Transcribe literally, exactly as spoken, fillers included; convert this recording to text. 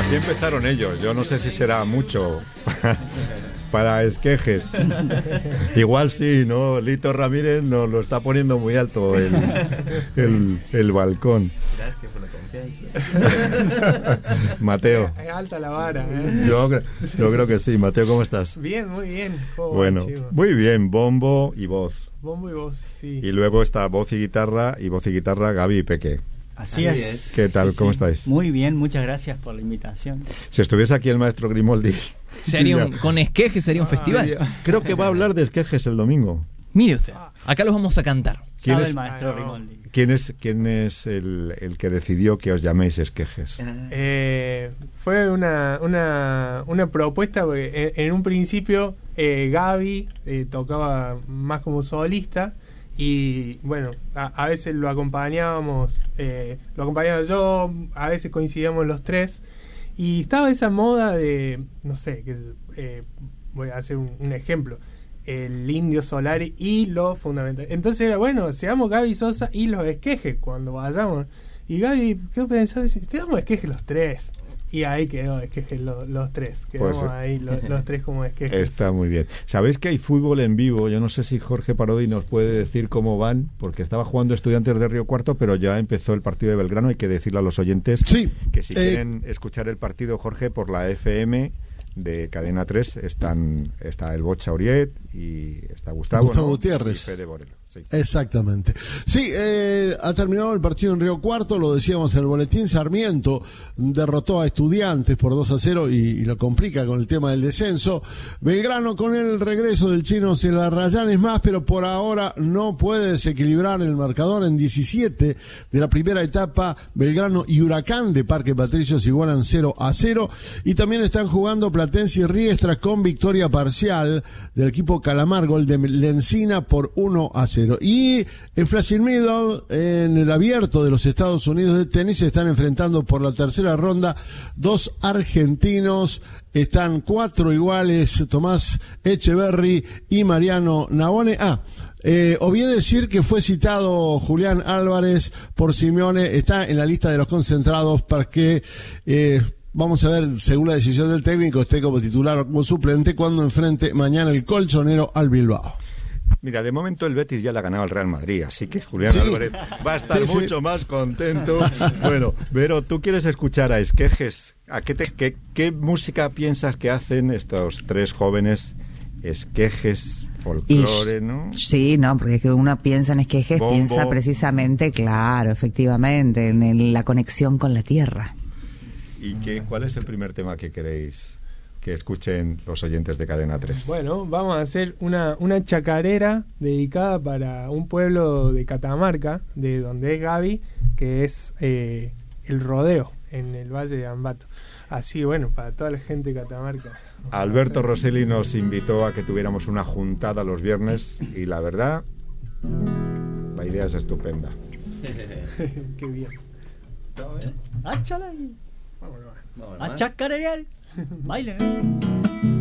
Así empezaron ellos. Yo no sé si será mucho para Esquejes. Igual sí, ¿no? Lito Ramírez nos lo está poniendo muy alto el, el, el balcón. Gracias por la confianza. Mateo. Es alta la vara, ¿eh? Yo, yo creo que sí. Mateo, ¿cómo estás? Bien, muy bien. ¿Cómo Bueno, va, chico? muy bien. Bombo y voz. Bombo y voz, sí. Y luego está voz y guitarra, y voz y guitarra Gaby y Peque. Así, Así es. es. ¿Qué tal? Sí, ¿Cómo sí. estáis? Muy bien, muchas gracias por la invitación. Si estuviese aquí el maestro Grimoldi... Sería un, diría- con Esquejes sería un festival. diría, creo que va a hablar de Esquejes el domingo. Mire usted, acá los vamos a cantar. ¿Quién Sabe es- el maestro Ah, no. Rimoldi. ¿Quién es, quién es el, el que decidió que os llaméis Esquejes? Eh, fue una, una, una propuesta porque en, en un principio eh, Gaby eh, tocaba más como solista y bueno, a, a veces lo acompañábamos, eh, lo acompañaba yo, a veces coincidíamos los tres y estaba esa moda de, no sé, que eh, voy a hacer un, un ejemplo, el Indio Solari y lo fundamental. Entonces era, bueno, seamos Gaby Sosa y los Esquejes cuando vayamos. Y Gaby quedó pensando, dice, seamos Esquejes los tres. Y ahí quedó Esquejes lo- los tres. Quedamos Pues, ahí lo- los tres como Esquejes. Está muy bien. ¿Sabéis que hay fútbol en vivo? Yo no sé si Jorge Parodi nos puede decir cómo van, porque estaba jugando Estudiantes de Río Cuarto, pero ya empezó el partido de Belgrano. Hay que decirle a los oyentes Sí, que si eh, quieren escuchar el partido, Jorge, por la F M de Cadena tres, están está el Bocha Uriet y está Gustavo, Gustavo ¿no? Gutiérrez. Y Fede Borelo. Sí. Exactamente. Sí, eh, ha terminado el partido en Río Cuarto, lo decíamos en el boletín. Sarmiento derrotó a Estudiantes por dos a cero y, y lo complica con el tema del descenso. Belgrano con el regreso del chino se la rayan es más, pero por ahora no puede desequilibrar el marcador. En diecisiete de la primera etapa, Belgrano y Huracán de Parque Patricios igualan cero a cero. Y también están jugando Platense y Riestra con victoria parcial del equipo Calamar, gol de Lencina por uno a cero. Y el Flashing Meadow, en el abierto de los Estados Unidos de tenis, se están enfrentando por la tercera ronda dos argentinos. Están cuatro iguales, Tomás Echeverry y Mariano Navone. Ah, eh, o bien decir que fue citado Julián Álvarez por Simeone, está en la lista de los concentrados para que... Eh, Vamos a ver, según la decisión del técnico, esté como titular o como suplente cuando enfrente mañana el colchonero al Bilbao. Mira, de momento el Betis ya le ha ganado al Real Madrid, así que Julián Sí. Álvarez va a estar Sí, sí. mucho más contento. Bueno, Vero, ¿tú quieres escuchar a Esquejes? ¿A qué, te, qué, qué música piensas que hacen estos tres jóvenes Esquejes, folclore, Y- ¿no? Sí, no, porque es que uno piensa en Esquejes, Bombo. piensa precisamente, claro, efectivamente, en el- la conexión con la tierra. ¿Y qué, cuál es el primer tema que queréis que escuchen los oyentes de Cadena tres? Bueno, vamos a hacer una, una chacarera dedicada para un pueblo de Catamarca, de donde es Gaby, que es eh, el Rodeo, en el Valle de Ambato. Así, bueno, para toda la gente de Catamarca. Alberto Rosselli nos invitó a que tuviéramos una juntada los viernes y la verdad, la idea es estupenda. Qué bien. ¡Áchala ahí! Vámonos. Vámonos más. ¡A chacarear! ¡Bailen!